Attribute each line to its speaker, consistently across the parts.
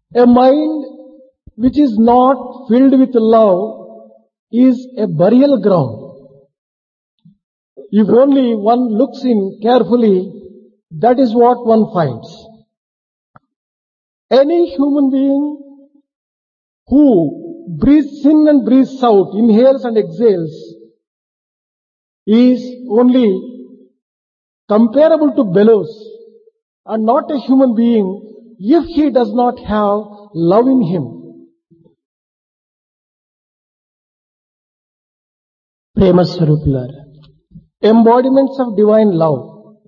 Speaker 1: A mind which is not filled with love is a burial ground. If only one looks in carefully, that is what one finds. Any human being who breathes in and breathes out, inhales and exhales, is only comparable to bellows and not a human being if he does not have love in him.
Speaker 2: ప్రేమ స్వరూపులారా,
Speaker 1: Embodiments of divine love.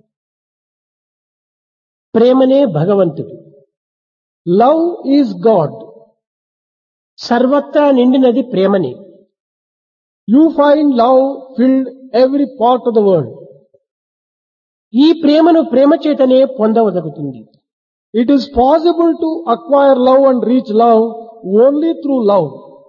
Speaker 2: ప్రేమనే భగవంతుడు.
Speaker 1: Love is God.
Speaker 2: సర్వత్రా నిండినది ప్రేమనే.
Speaker 1: You find love filled every part of the world.
Speaker 2: ఈ ప్రేమను ప్రేమ చేతనే పొందవదగుతుంది.
Speaker 1: It is possible to acquire love and reach love only through love.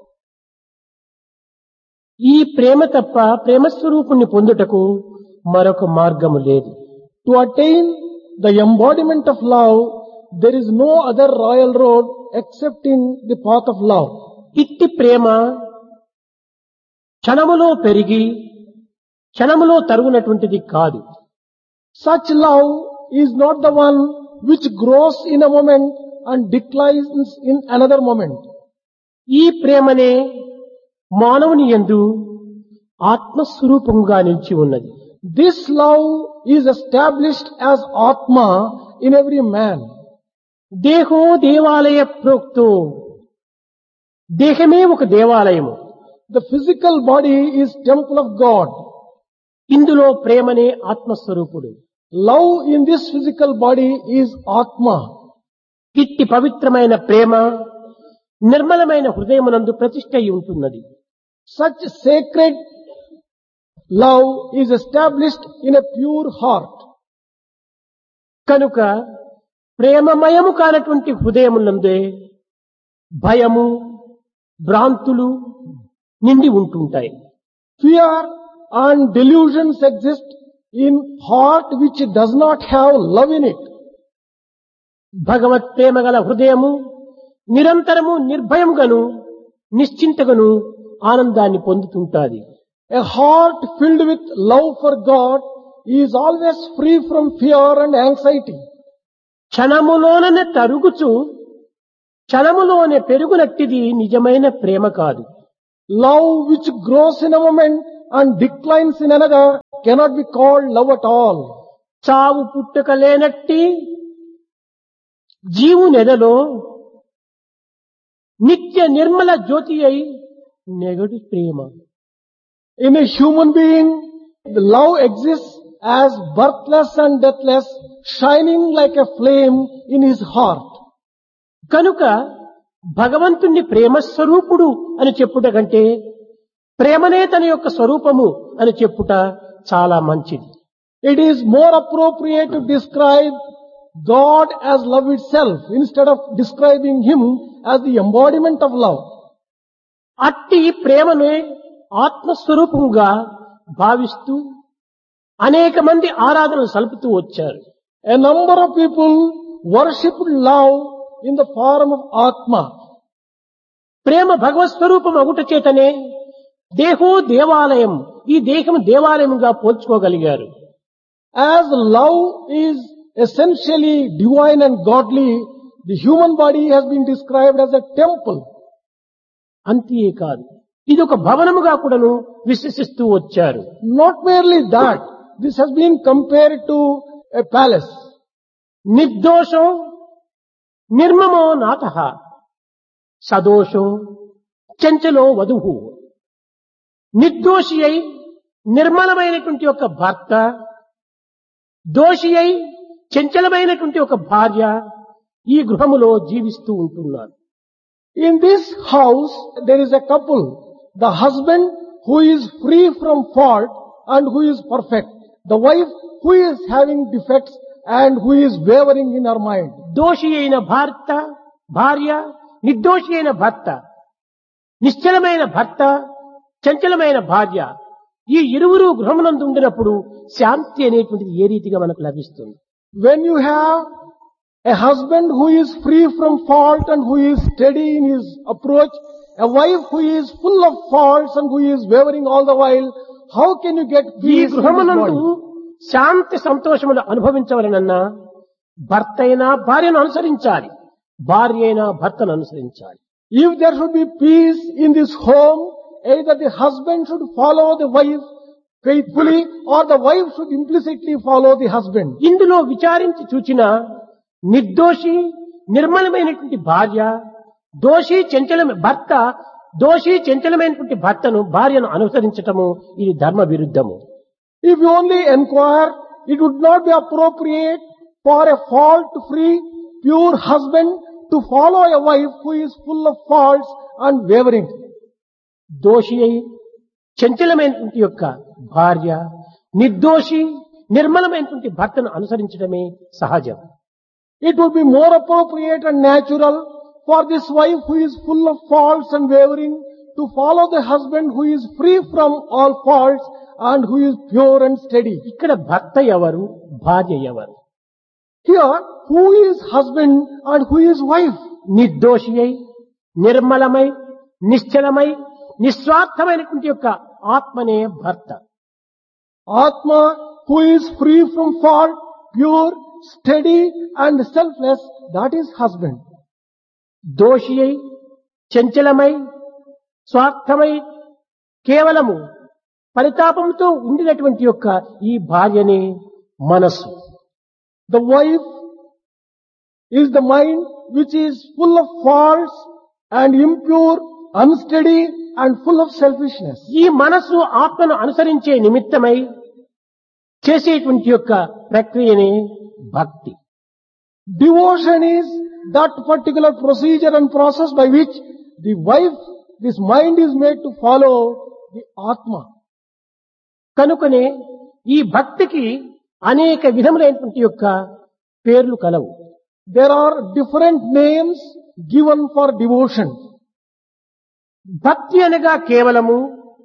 Speaker 2: ఈ ప్రేమ తప్ప ప్రేమ స్వరూపుణ్ణి పొందుటకు మరొక మార్గము లేదు.
Speaker 1: To attain the embodiment of love, there is no other royal road except in the path of love.
Speaker 2: ఇట్టి ప్రేమ క్షణములో పెరిగి క్షణములో తరుగునటువంటిది కాదు.
Speaker 1: Such love is not the one which grows in a moment and declines in another moment.
Speaker 2: ఈ ప్రేమనే మానవుని యందు ఆత్మస్వరూపంగా నిలిచి ఉన్నది.
Speaker 1: This love is established as Atma in every man.
Speaker 2: దేహో దేవాలయ ప్రోక్తో, దేహమే ఒక దేవాలయము.
Speaker 1: The physical body is temple of God.
Speaker 2: ఇందులో ప్రేమనే ఆత్మస్వరూపుడు.
Speaker 1: Love in this physical body is Atma.
Speaker 2: ఇట్టి పవిత్రమైన ప్రేమ నిర్మలమైన హృదయమునందు ప్రతిష్ఠ అయి ఉంటున్నది.
Speaker 1: Such sacred love is established in a pure heart.
Speaker 2: కనుక ప్రేమమయము కానటువంటి హృదయమునందే భయము, భ్రాంతులు నిండి ఉంటుంటాయి.
Speaker 1: Fear and delusions exist in heart which does not have love in it.
Speaker 2: భగవత్ ప్రేమ గల హృదయము నిరంతరము నిర్భయముగాను నిశ్చింతగాను ఆనందాన్ని పొందుతుంటాది.
Speaker 1: A heart filled with love for God is always free from fear and anxiety.
Speaker 2: క్షణములోనే తరుగుచు క్షణములోనే పెరుగునట్టిది నిజమైన ప్రేమ కాదు.
Speaker 1: Love which grows in a moment and declines in another cannot be called love at all.
Speaker 2: చావు పుట్టుక లేనట్టి జీవునెదలో నిత్య నిర్మల జ్యోతి అయి నెగడు ప్రేమ.
Speaker 1: In a human being, the love exists as birthless and deathless, shining like a flame in his heart.
Speaker 2: కనుక భగవంతుణ్ణి ప్రేమ స్వరూపుడు అని చెప్పుట కంటే ప్రేమనే తన యొక్క స్వరూపము అని చెప్పుట చాలా మంచిది.
Speaker 1: It is more appropriate to describe God as love itself instead of describing Him as the embodiment of love.
Speaker 2: అట్టి ప్రేమనే ఆత్మస్వరూపంగా భావిస్తూ అనేక మంది ఆరాధనలు సలుపుతూ వచ్చారు.
Speaker 1: A number of people worshipped love in the form of Atma.
Speaker 2: ప్రేమ భగవత్ స్వరూపం అగుట చేతనే దేహో దేవాలయం, ఈ దేహం దేవాలయంగా పోల్చుకోగలిగారు.
Speaker 1: As love is essentially divine and godly, the human body has been described as a temple.
Speaker 2: అంతే కాదు, ఇది ఒక భవనముగా కూడాను విశ్వసిస్తూ వచ్చారు.
Speaker 1: Not merely that, this has been compared to a palace.
Speaker 2: నిర్దోషం నిర్మమో నాథః, సదోషం చంచలో వధువు. నిర్దోషి అయి నిర్మలమైనటువంటి ఒక భర్త, దోషి అయి చంచలమైనటువంటి ఒక భార్య ఈ గృహములో జీవిస్తూ ఉంటున్నారు.
Speaker 1: In this house, there is a couple. The husband who is free from fault and who is perfect. The wife who is having defects and who is wavering in her mind.
Speaker 2: దోషి అయిన భార్య, నిర్దోషి అయిన భర్త, నిశ్చలమైన భర్త, చంచలమైన భార్య, ఈ ఇరువురు గృహమునందు ఉండినప్పుడు శాంతి అనేటువంటిది ఏ రీతిగా మనకు లభిస్తుంది?
Speaker 1: When you have A husband who is free from fault and who is steady in his approach, a wife who is full of faults and who is wavering all the while, how can you get
Speaker 2: ఈ
Speaker 1: peace in this
Speaker 2: గృహమునందు
Speaker 1: body?
Speaker 2: శాంతి సంతోషములు అనుభవించవలనన్నా భర్త అయినా భార్యను అనుసరించాలి, భార్య అయినా భర్తను అనుసరించాలి.
Speaker 1: If there should be peace in this home, either the husband should follow the wife faithfully or the wife should implicitly follow the husband.
Speaker 2: ఇందులో విచారించి చూచిన నిర్దోషి నిర్మలమైనటువంటి భార్య, దోషి భర్త దోషి చంచలమైనటువంటి భర్తను భార్యను అనుసరించటము ఇది ధర్మ విరుద్ధము.
Speaker 1: If you only inquire, it would not be appropriate for a fault-free, pure husband to follow a wife who is full of faults and wavering.
Speaker 2: దోషి అయి చంచలమైనటువంటి యొక్క భార్య, నిర్దోషి నిర్మలమైనటువంటి భర్తను అనుసరించడమే సహజం.
Speaker 1: It would be more appropriate and natural for this wife who is full of faults and wavering to follow the husband who is free from all faults and who is pure and steady.
Speaker 2: ఇక్కడ భర్త ఎవరు, భార్య ఎవరు?
Speaker 1: Here, who is husband and who is wife?
Speaker 2: నిర్దోషి అయి నిర్మలమై నిశ్చలమై నిస్వార్థమైనటువంటి యొక్క ఆత్మనే భర్త.
Speaker 1: Atma, who is free from fault, pure, steady and selfless, that is husband.
Speaker 2: దోషి అయి చంచలమై స్వార్థమై కేవలము పరితాపంతో ఉండినటువంటి యొక్క ఈ భార్యనే మనస్సు.
Speaker 1: The wife is the mind which is full of faults and impure, unsteady and full of selfishness.
Speaker 2: ఈ మనస్సు ఆత్మను అనుసరించే నిమిత్తమై చేసేటువంటి యొక్క ప్రక్రియనే భక్తి.
Speaker 1: Devotion is that particular procedure and process by which the wife, this mind is made to follow the Atma.
Speaker 2: కనుకనే ఈ భక్తికి అనేక విధములైనటువంటి యొక్క పేర్లు కలవు.
Speaker 1: There are different names given for devotion.
Speaker 2: భక్తి అనగా కేవలము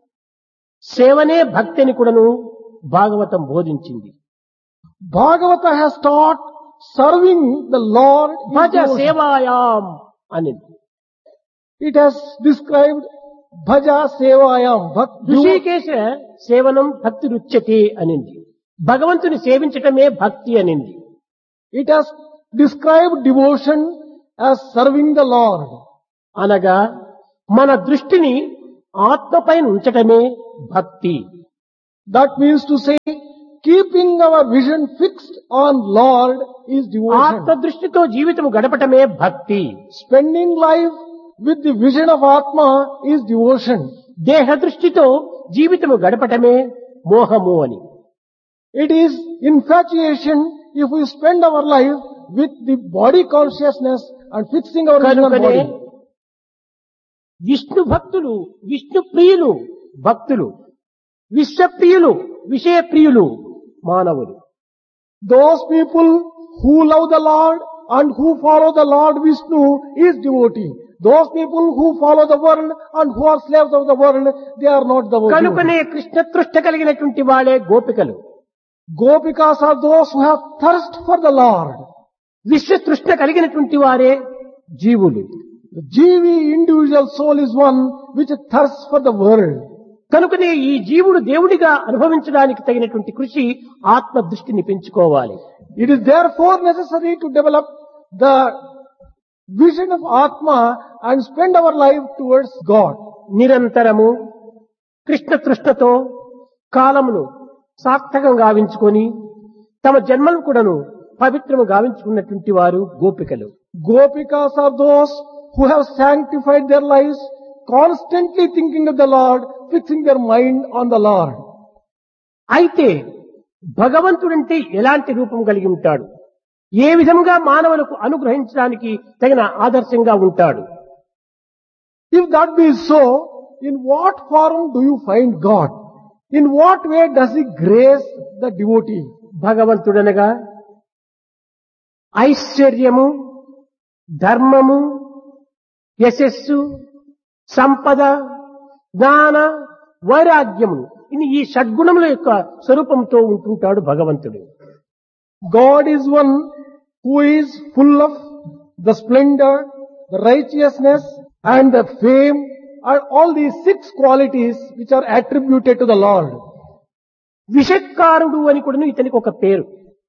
Speaker 2: సేవనే భక్తి అని కూడాను Bhagavatam బోధించింది.
Speaker 1: Bhagavata has taught serving the Lord is
Speaker 2: Bhaja
Speaker 1: devotion.
Speaker 2: సేవాయాం అని.
Speaker 1: It has described bhaja sevayam.
Speaker 2: Hrishikesha సేవనం భక్తి రుచ్యతే అనింది. భగవంతుని సేవించటమే భక్తి అనింది.
Speaker 1: It has described devotion as serving the Lord.
Speaker 2: అనగా మన దృష్టిని ఆత్మపైన ఉంచటమే భక్తి.
Speaker 1: That means to say, keeping our vision fixed on Lord is devotion.
Speaker 2: ఆత్మ దృష్టితో జీవితం గడపటమే భక్తి.
Speaker 1: Spending life with the vision of Atma is devotion.
Speaker 2: దేహ దృష్టితో జీవితము గడపటమే మోహము అని.
Speaker 1: It is infatuation if we spend our life with the body consciousness and fixing our vision on
Speaker 2: కనుకనే
Speaker 1: body.
Speaker 2: విష్ణు భక్తులు, విష్ణు ప్రియులు భక్తులు, విశ్వప్రియులు విషయప్రియులు మానవులు.
Speaker 1: Those people who love the Lord and who follow the Lord Vishnu is devotee. Those people who follow the world and who are slaves of the world, they are not the
Speaker 2: కనుకనే
Speaker 1: devotee.
Speaker 2: Krishna తృష్ట కలిగినటువంటి వాళ్ళే గోపికలు.
Speaker 1: Gopikas are those who have thirst for the Lord.
Speaker 2: విశ్వ తృష్ణ కలిగినటువంటి వారే జీవులు.
Speaker 1: The Jivi individual soul is one which thirsts for the world.
Speaker 2: కనుకనే ఈ జీవుడు దేవుడిగా అనుభవించడానికి తగినటువంటి కృషి ఆత్మ దృష్టిని పెంచుకోవాలి.
Speaker 1: It is therefore necessary to develop the vision of Atma and spend our life towards God.
Speaker 2: నిరంతరము కృష్ణ తృష్ణతో కాలమును సార్థకం గావించుకొని తమ జన్మను కూడాను పవిత్రము గావించుకున్నటువంటి వారు గోపికలు.
Speaker 1: Gopikas are those who have sanctified their lives, constantly thinking of the Lord, fixing their mind on the Lord.
Speaker 2: అయితే భగవంతుడంటే ఎలాంటి రూపం కలిగి ఉంటాడు, ఏ విధంగా మానవులకు అనుగ్రహించడానికి తగిన ఆదర్శంగా ఉంటాడు?
Speaker 1: If that be so, in what form do you find God? In what way does He grace the devotee?
Speaker 2: భగవంతుడనగా ఐశ్వర్యము, ధర్మము, యశస్సు, సంపద, జ్ఞాన, వైరాగ్యము ఈ షడ్గుణముల యొక్క స్వరూపంతో ఉంటుంటాడు భగవంతుడు.
Speaker 1: God is one who is full of the splendor, the righteousness and the fame and all these 6 qualities which are attributed to the Lord.
Speaker 2: విషత్కారుడు అని కూడా ఇతనికి ఒక పేరు.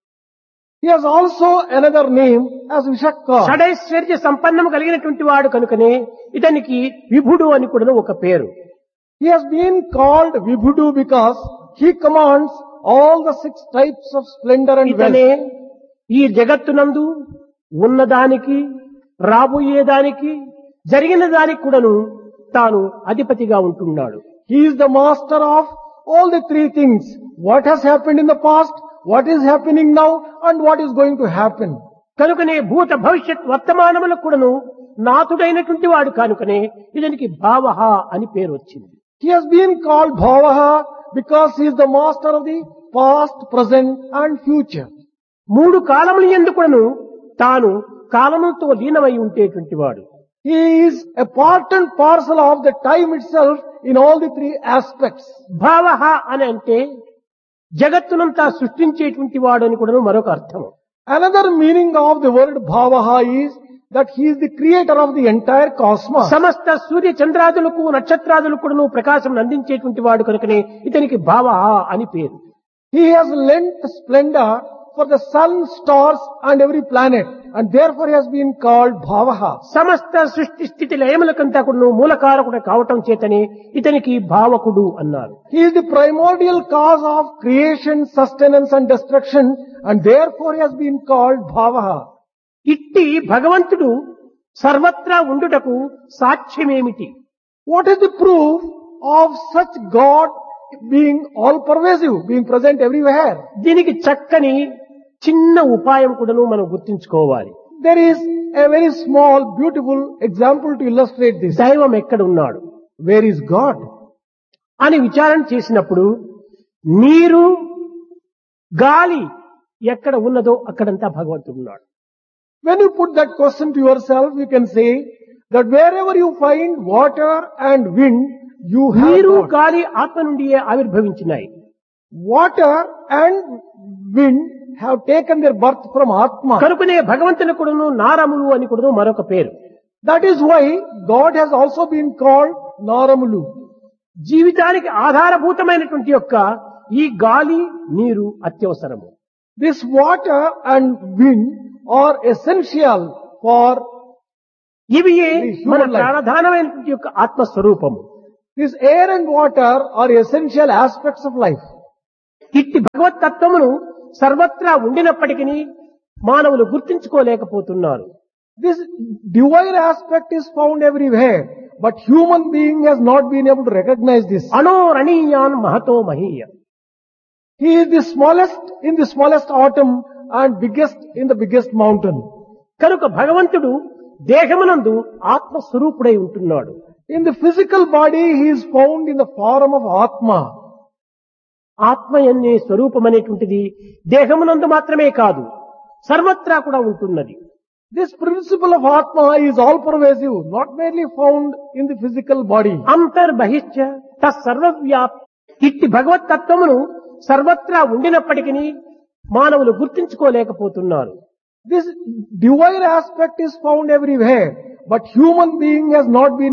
Speaker 1: He has also another name as Vishakkar.
Speaker 2: షడైశ్వర్య సంపన్నము కలిగినటువంటి వాడు కనుకనే ఇతనికి విభుడు అని కూడా ఒక పేరు.
Speaker 1: He has been called Vibhudu because he commands all the 6 types of splendor and
Speaker 2: ఇతనే
Speaker 1: wealth.
Speaker 2: ఈ జగత్తునందు ఉన్నదానికి రాబోయేదానికి జరిగిన దానికి కూడాను తాను అధిపతిగా ఉంటున్నాడు.
Speaker 1: He is the master of all the 3 things. What has happened in the past, what is happening now and what is going to happen.
Speaker 2: కనుకనే భూత భవిష్యత్ వర్తమానములకు కూడాను నాథుడైనటువంటి వాడు కనుకనే ఇతనికి భావః అని పేరు వచ్చింది.
Speaker 1: He has been called Bhavaha because he is the master of the past, present and future.
Speaker 2: 3 కాలముల యందు కూడాను తాను కాలముతో లీనమై ఉండేటువంటి వాడు.
Speaker 1: He is a part and parcel of the time itself in all the 3 aspects.
Speaker 2: భావః అని అంటే జగత్తునంతా సృష్టించేటువంటి వాడు అని కూడా మరొక అర్థం.
Speaker 1: Another meaning of the word Bhavaha is that he is the creator of the entire cosmos.
Speaker 2: సమస్త సూర్య చంద్రాదులకు నక్షత్రాదులకు కూడాను ప్రకాశం అందించేటువంటి వాడు కనుకనే ఇతనికి భావః అని పేరు.
Speaker 1: He has lent splendor for the sun, stars and every planet and therefore he has been called Bhavaha.
Speaker 2: సమస్త సృష్టి స్థితి లయములకంతా కూడాను మూలకారకుడు కావటం చేతనే ఇతనికి భావకుడు అన్నారు.
Speaker 1: He is the primordial cause of creation, sustenance and destruction and therefore he has been called Bhavaha.
Speaker 2: ఇట్టి భగవంతుడు సర్వత్రా ఉండుటకు సాక్ష్యమేమిటి?
Speaker 1: What is the proof of such God being all pervasive, being present everywhere?
Speaker 2: దీనికి చక్కని చిన్న ఉపాయం కూడాను మనం గుర్తించుకోవాలి.
Speaker 1: There is a very small, beautiful example to illustrate this.
Speaker 2: దైవం ఎక్కడ ఉన్నాడు,
Speaker 1: Where is God?
Speaker 2: అని విచారణ చేసినప్పుడు నీరు గాలి ఎక్కడ ఉన్నదో అక్కడంతా భగవంతుడు ఉన్నాడు.
Speaker 1: When you put that question to yourself, you can say that wherever you find water and wind, you have
Speaker 2: నీరు
Speaker 1: God.
Speaker 2: గాలి ఆత్మ నుండియే ఆవిర్భవించినాయి.
Speaker 1: Water and wind have taken their birth from Atma.
Speaker 2: కనుకనే భగవంతుని కూడాను నారములు అని కూడాను మరొక పేరు.
Speaker 1: That is why God has also been called Naramulu.
Speaker 2: జీవితానికి ఆధారభూతమైనటువంటి యొక్క ఈ గాలి నీరు అత్యవసరము.
Speaker 1: This water and wind are essential for
Speaker 2: ఇవి
Speaker 1: the human
Speaker 2: మన
Speaker 1: life.
Speaker 2: ప్రాణధానమైనటువంటి యొక్క ఆత్మస్వరూపము.
Speaker 1: This air and water are essential aspects of life.
Speaker 2: ఇట్టి భగవత్ తత్వమును సర్వత్రా ఉండినప్పటికీ మానవులు గుర్తించుకోలేకపోతున్నారు.
Speaker 1: This divine aspect is found everywhere, but human being has not been able to recognize this.
Speaker 2: అనోరణీయాన్ Mahato మహీయ.
Speaker 1: He is the smallest in the smallest atom and biggest in the biggest mountain.
Speaker 2: కనుక భగవంతుడు దేహమునందు ఆత్మస్వరూపుడై ఉంటున్నాడు.
Speaker 1: In the physical body, he is found in the form of Atma.
Speaker 2: ఆత్మ అనే స్వరూపం అనేటువంటిది దేహమునందు మాత్రమే కాదు, సర్వత్రా కూడా ఉంటున్నది.
Speaker 1: This principle of Atma is all pervasive, not merely found in the physical body.
Speaker 2: అంతర్బహిశ్చ తత్సర్వవ్యాప్. ఇట్టి భగవత్ తత్వమును సర్వత్రా ఉండినప్పటికీ మానవులు గుర్తించుకోలేకపోతున్నారు.
Speaker 1: This divine aspect is found everywhere, but human being has not been